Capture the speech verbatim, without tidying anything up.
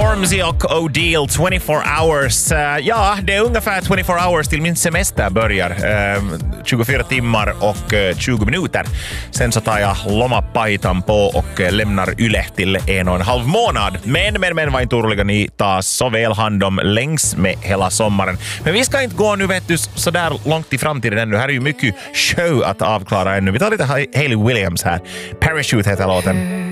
Stormzy och O'Deal, twenty-four hours. Ja, det är ungefär twenty-four hours till min semester börjar. tjugofyra timmar och tjugo minuter. Sen så tar jag lomapaitan på och lämnar Yle till en och en halv månad. Men, men, men var inte oroliga, ni tar så väl hand om längs med hela sommaren. Men vi ska inte gå nu, vet du, så där långt i framtiden ännu. Här är ju mycket show att avklara ännu. Vi tar lite Hayley Williams här. Parachute heter låten.